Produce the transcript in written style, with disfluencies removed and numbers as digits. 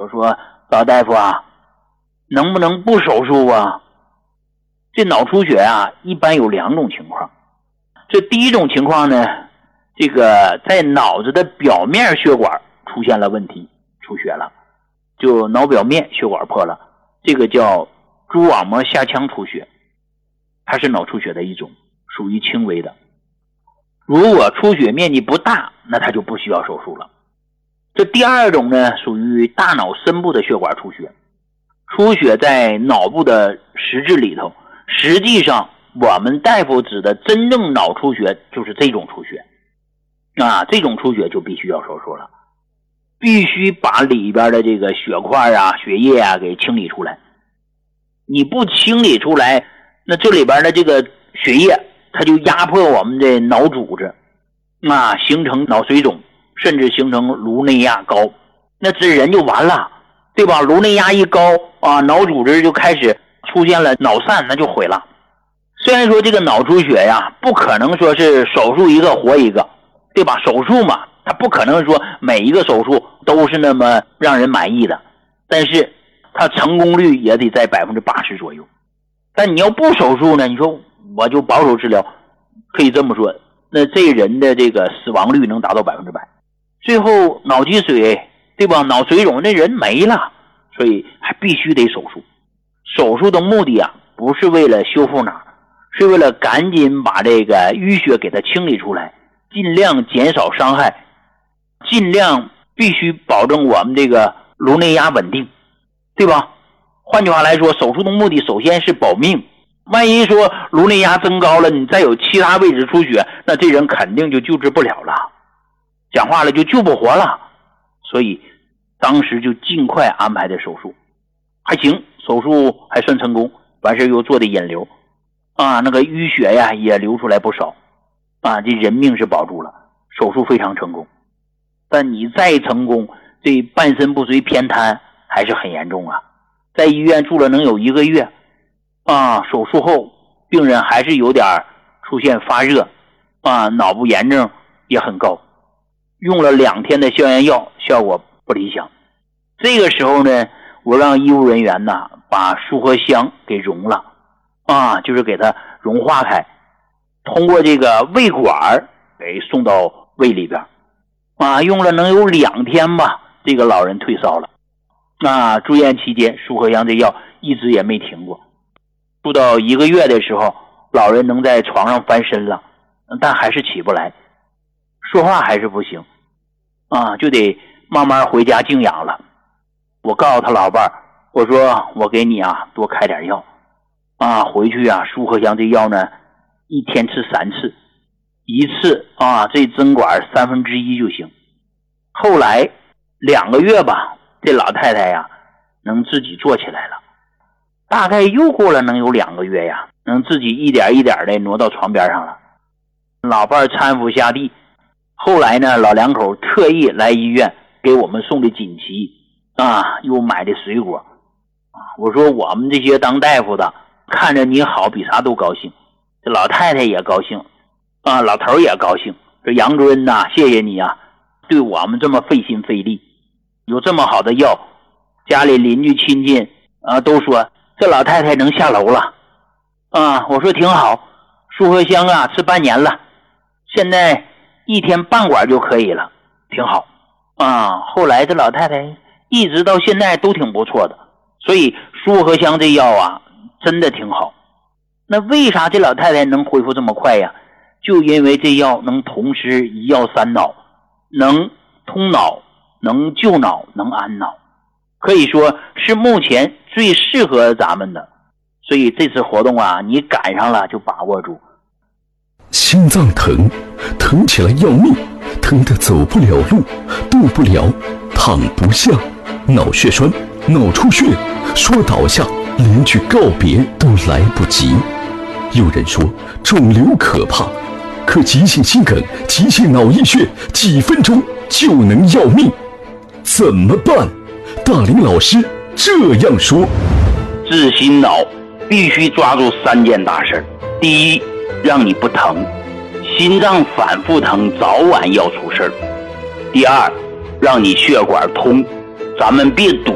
我说老大夫啊，能不能不手术啊？这脑出血啊，一般有2种情况。这第一种情况呢，这个在脑子的表面血管出现了问题，出血了，就脑表面血管破了，这个叫蛛网膜下腔出血，它是脑出血的一种，属于轻微的。如果出血面积不大，那它就不需要手术了。这第二种呢，属于大脑深部的血管出血，出血在脑部的实质里头。实际上我们大夫指的真正脑出血就是这种出血啊，这种出血就必须要手术了，必须把里边的这个血块啊、血液啊给清理出来。你不清理出来，那这里边的这个血液它就压迫我们的脑组织啊，形成脑水肿，甚至形成颅内压高，那这人就完了，对吧？颅内压一高啊，脑组织就开始出现了脑散，那就毁了。虽然说这个脑出血呀，不可能说是手术一个活一个，对吧？手术嘛，它不可能说每一个手术都是那么让人满意的，但是它成功率也得在80%左右。但你要不手术呢，你说我就保守治疗，可以这么说，那这人的这个死亡率能达到100%。最后脑积水，对吧？脑水肿，那人没了，所以还必须得手术。手术的目的啊，不是为了修复哪儿，是为了赶紧把这个淤血给它清理出来，尽量减少伤害，尽量必须保证我们这个颅内压稳定，对吧？换句话来说，手术的目的首先是保命。万一说颅内压增高了，你再有其他位置出血，那这人肯定就救治不了了，讲话了就救不活了。所以当时就尽快安排的手术，还行，手术还算成功，完事又做的引流啊，那个淤血呀也流出来不少啊，这人命是保住了，手术非常成功。但你再成功，这半身不遂偏瘫还是很严重啊，在医院住了能有1个月啊，手术后病人还是有点出现发热啊，脑部炎症也很高，用了2天的消炎药，效果不理想。这个时候呢，我让医务人员呢把舒合香给溶了啊，就是给它融化开，通过这个胃管给送到胃里边啊，用了能有2天吧，这个老人退烧了啊。住院期间舒合香这药一直也没停过，住到1个月的时候，老人能在床上翻身了，但还是起不来，说话还是不行啊，就得慢慢回家静养了。我告诉他老伴儿，我说我给你啊多开点药啊，回去啊舒合香这药呢1天吃3次，一次啊这针管1/3就行。后来2个月吧，这老太太呀能自己坐起来了，大概又过了能有2个月呀，能自己一点一点的挪到床边上了。老伴儿搀扶下地，后来呢老两口特意来医院给我们送的锦旗啊，又买的水果啊。我说我们这些当大夫的看着你好比啥都高兴，这老太太也高兴啊，老头也高兴，说杨主任呐，谢谢你啊，对我们这么费心费力，有这么好的药，家里邻居亲戚啊都说这老太太能下楼了啊。我说挺好，舒合香啊吃半年了，现在1天半管就可以了，挺好啊。后来这老太太一直到现在都挺不错的，所以舒合香这药啊真的挺好。那为啥这老太太能恢复这么快呀？就因为这药能同时1药3脑，能通脑，能救脑，能安脑，可以说是目前最适合咱们的。所以这次活动啊，你赶上了就把握住。 心脏疼，疼起来要命，疼得走不了路，动不了，躺不下，脑血栓，脑出血，说倒下连句告别都来不及。有人说肿瘤可怕，可急性心梗、急性脑溢血几分钟就能要命，怎么办？大林老师这样说： 治心脑必须抓住3件大事。第一，让你不疼，心脏反复疼早晚要出事儿。第二，让你血管通，咱们别堵